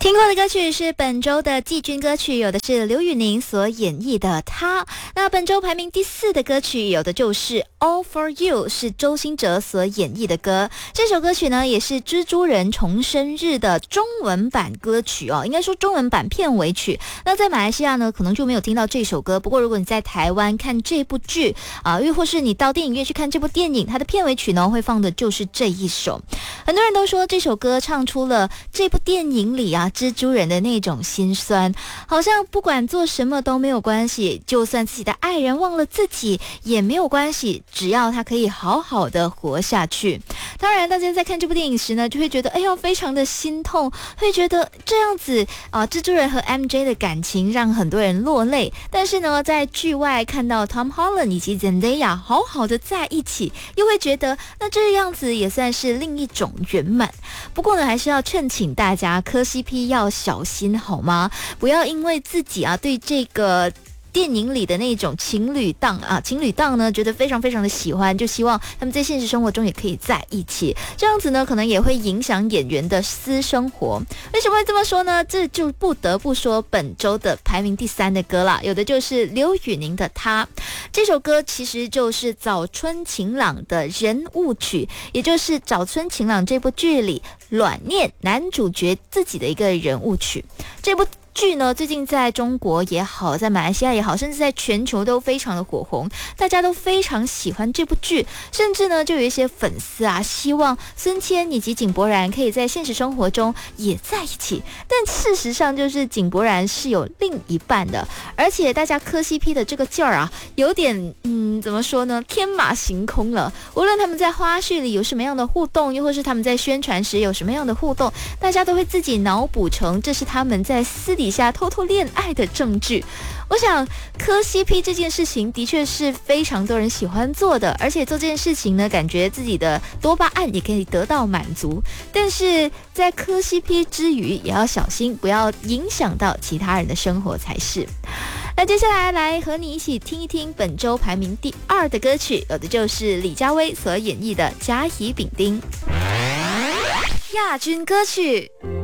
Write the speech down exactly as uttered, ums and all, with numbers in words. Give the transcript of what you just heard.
听过的歌曲是本周的季军歌曲，有的是刘宇宁所演绎的《他》。那本周排名第四的歌曲，有的就是《All for You》，是周兴哲所演绎的歌。这首歌曲呢，也是蜘蛛人重生日的中文版歌曲哦，应该说中文版片尾曲。那在马来西亚呢，可能就没有听到这首歌。不过如果你在台湾看这部剧啊，又或是你到电影院去看这部电影，它的片尾曲呢，会放的就是这一首。很多人都说这首歌唱出了这部电影里啊蜘蛛人的那种心酸，好像不管做什么都没有关系，就算自己的爱人忘了自己也没有关系，只要他可以好好的活下去。当然大家在看这部电影时呢，就会觉得哎呦非常的心痛，会觉得这样子啊、呃，蜘蛛人和 M J 的感情让很多人落泪。但是呢，在剧外看到 Tom Holland 以及 Zendaya 好好的在一起，又会觉得那这样子也算是另一种圆满。不过呢，还是要劝请大家磕 C P 要小心好吗？不要因为自己啊对这个电影里的那种情侣档啊，情侣档呢，觉得非常非常的喜欢，就希望他们在现实生活中也可以在一起。这样子呢，可能也会影响演员的私生活。为什么会这么说呢？这就不得不说本周的排名第三的歌啦，有的就是刘宇宁的《他》。这首歌其实就是早春晴朗的人物曲，也就是早春晴朗这部剧里阮念男主角自己的一个人物曲。这部剧呢，最近在中国也好，在马来西亚也好，甚至在全球都非常的火红，大家都非常喜欢这部剧，甚至呢就有一些粉丝啊希望孙谦以及井柏然可以在现实生活中也在一起。但事实上就是井柏然是有另一半的，而且大家磕 C P 的这个劲儿啊，有点嗯怎么说呢，天马行空了。无论他们在花絮里有什么样的互动，又或是他们在宣传时有什么样的互动，大家都会自己脑补成这是他们在私底下偷偷恋爱的证据。我想磕 C P 这件事情的确是非常多人喜欢做的，而且做这件事情呢，感觉自己的多巴胺也可以得到满足。但是在磕 C P 之余也要小心，不要影响到其他人的生活才是。那接下来来和你一起听一听本周排名第二的歌曲，有的就是李佳薇所演绎的《甲乙丙丁》。亚军歌曲。